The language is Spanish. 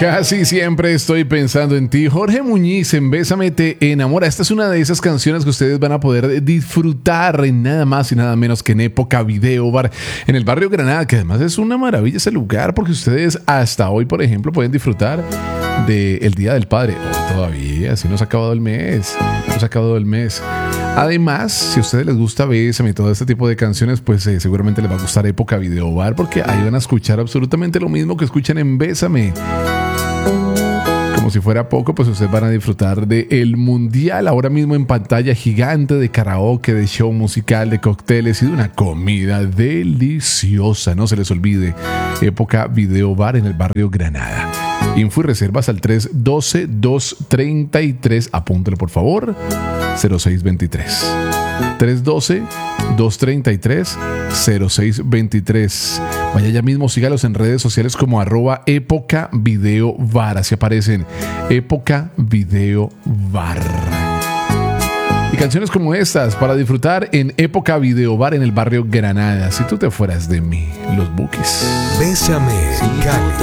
Casi siempre estoy pensando en ti. Jorge Muñiz en Bésame te enamora. Esta es una de esas canciones que ustedes van a poder disfrutar en nada más y nada menos que en Época Video Bar en el barrio Granada, que además es una maravilla ese lugar porque ustedes hasta hoy, por ejemplo, pueden disfrutar del Día del Padre. Todavía, si no se ha acabado el mes. No se ha acabado el mes. Además, si a ustedes les gusta Bésame y todo este tipo de canciones, pues seguramente les va a gustar Época Video Bar porque ahí van a escuchar absolutamente lo mismo que escuchan en Bésame. Como si fuera poco, pues ustedes van a disfrutar del Mundial ahora mismo en pantalla gigante, de karaoke, de show musical, de cócteles y de una comida deliciosa. No se les olvide, Época Video Bar en el barrio Granada. Info y reservas al 312-233, apúntelo por favor, 0623. 312-233-0623. Vaya ya mismo, sígalos en redes sociales como @Época Video Bar. Así aparecen, Época Video Bar. Y canciones como estas para disfrutar en Época Video Bar en el barrio Granada. Si tú te fueras de mí, Los Bukis. Bésame, Cali.